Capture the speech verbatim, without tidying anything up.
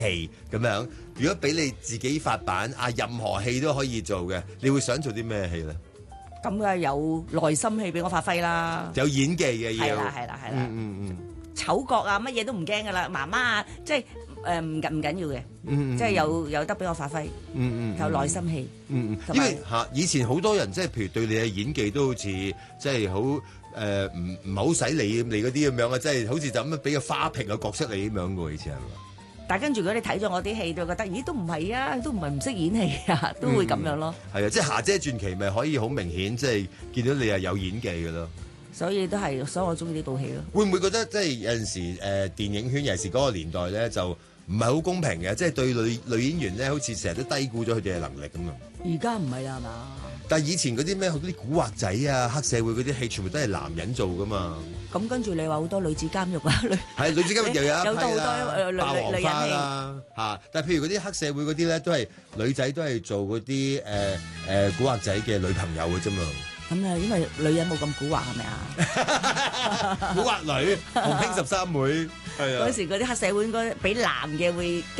戲咁樣。如果俾你自己發版啊，任何戲都可以做嘅，你會想做啲咩戲咧？ 咁啊有內心戲俾我發揮啦， 有演技嘅要。 係啦係啦係啦。 嗯嗯嗯。 丑角啊，乜嘢都唔驚噶啦，媽媽啊，即係誒唔緊唔緊要嘅， 嗯嗯即係有有得俾我發揮， 嗯嗯， 有內心戲。 嗯嗯， 同埋因為嚇以前好多人即係譬如對你嘅演技都好似即係好誒唔唔好使理你嗰啲咁樣啊，即係好似就咁樣俾個花瓶嘅角色你咁樣嘅喎，以前係嘛？ 但係跟住如果你睇咗我啲戲，就覺得咦都唔係啊，都唔係唔識演戲啊，都會咁樣咯。 係啊，即係霞姐傳奇咪可以好明顯，即係見到你係有演技嘅咯。 所以都係，所以我中意呢部戲咯。 會唔會覺得即係有陣時誒、呃、電影圈尤其是嗰個年代咧，就唔係好公平嘅，即係對女女演員咧，好似成日都低估咗佢哋嘅能力咁啊！ 而家唔係啦，係嘛？ 但係以前嗰啲咩嗰啲古惑仔啊、黑社會嗰啲戲，全部都係男人做噶嘛。 咁跟住你話好多女子監獄啊，女係女子監獄又有一批有好多誒女霸王女人花啦嚇。但係譬如嗰啲黑社會嗰啲咧，都係女仔都係做嗰啲誒誒古惑仔嘅女朋友嘅啫嘛。 咁啊，因為女人冇咁蠱惑係咪啊？ 古惑女，洪興十三妹，係啊。 嗰時嗰啲黑社會應該比男嘅會